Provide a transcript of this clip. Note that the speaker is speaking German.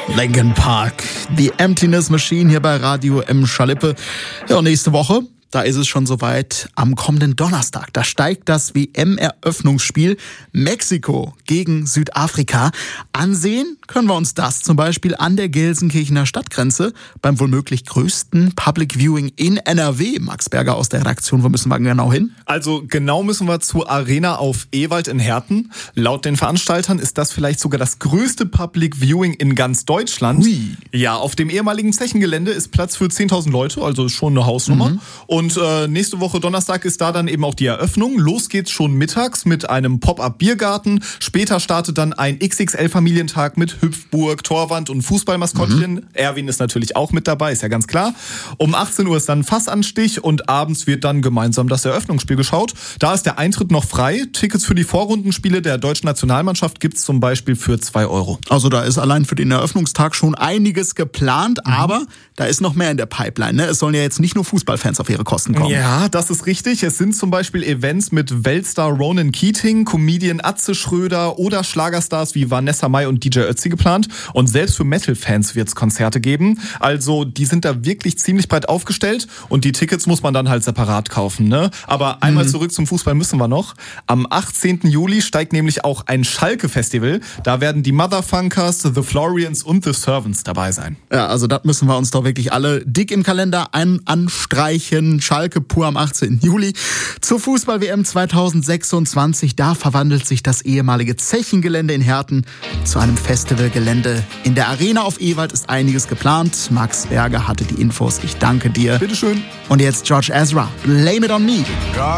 Linkin Park, The Emptiness Machine hier bei Radio M Schalippe. Ja, und nächste Woche, da ist es schon soweit, am kommenden Donnerstag. Da steigt das WM-Eröffnungsspiel Mexiko gegen Südafrika. Ansehen können wir uns das zum Beispiel an der Gelsenkirchener Stadtgrenze beim womöglich größten Public Viewing in NRW. Max Berger aus der Redaktion, wo müssen wir genau hin? Also genau müssen wir zur Arena auf Ewald in Herten. Laut den Veranstaltern ist das vielleicht sogar das größte Public Viewing in ganz Deutschland. Ui. Ja, auf dem ehemaligen Zechengelände ist Platz für 10.000 Leute, also schon eine Hausnummer. Und nächste Woche Donnerstag ist da dann eben auch die Eröffnung. Los geht's schon mittags mit einem Pop-Up-Biergarten. Später startet dann ein XXL-Familientag mit Hüpfburg, Torwand und Fußballmaskottchen. Erwin ist natürlich auch mit dabei, ist ja ganz klar. Um 18 Uhr ist dann Fassanstich und abends wird dann gemeinsam das Eröffnungsspiel geschaut. Da ist der Eintritt noch frei. Tickets für die Vorrundenspiele der deutschen Nationalmannschaft gibt's zum Beispiel für 2 Euro. Also da ist allein für den Eröffnungstag schon einiges geplant, aber da ist noch mehr in der Pipeline. Ne? Es sollen ja jetzt nicht nur Fußballfans auf ihre Kosten kommen. Ja, das ist richtig. Es sind zum Beispiel Events mit Weltstar Ronan Keating, Comedian Atze Schröder oder Schlagerstars wie Vanessa Mai und DJ Ötzi geplant. Und selbst für Metal-Fans wird es Konzerte geben. Also die sind da wirklich ziemlich breit aufgestellt und die Tickets muss man dann halt separat kaufen. Ne? Aber einmal zurück zum Fußball müssen wir noch. Am 18. Juli steigt nämlich auch ein Schalke-Festival. Da werden die Motherfunkers, The Florians und The Servants dabei sein. Ja, also das müssen wir uns doch wirklich alle dick im Kalender anstreichen. Schalke pur am 18. Juli. Zur Fußball-WM 2026, da verwandelt sich das ehemalige Zechengelände in Herten zu einem Festivalgelände. In der Arena auf Ewald ist einiges geplant. Max Berger hatte die Infos. Ich danke dir. Bitteschön. Und jetzt George Ezra, Blame It On Me.